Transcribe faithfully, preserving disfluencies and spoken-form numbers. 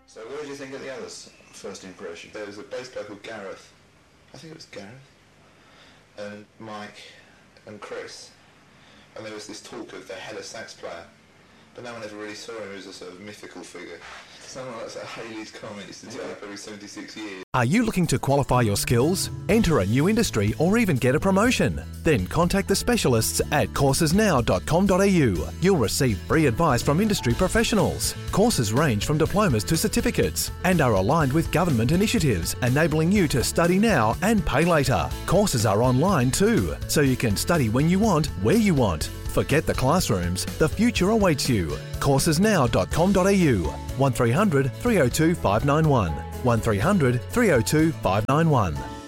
So what did you think of the others, first impression? There was a bass player called Gareth. I think it was Gareth. And Mike and Chris. And there was this talk of the head sax player. But no one ever really saw him as a sort of mythical figure. Someone like that Haley's Comet used to turn up every seventy-six years. Are you looking to qualify your skills, enter a new industry or even get a promotion? Then contact the specialists at courses now dot com dot a u. You'll receive free advice from industry professionals. Courses range from diplomas to certificates and are aligned with government initiatives, enabling you to study now and pay later. Courses are online too, so you can study when you want, where you want. Forget the classrooms, the future awaits you. courses now dot com dot a u. one three hundred, three oh two, five nine one. one three hundred, three oh two, five nine one.